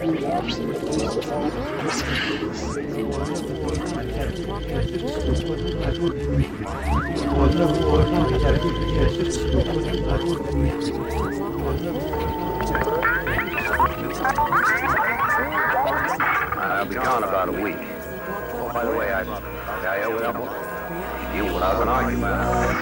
I'll be gone about a week. Oh, by the way, I owe you what I've been arguing about.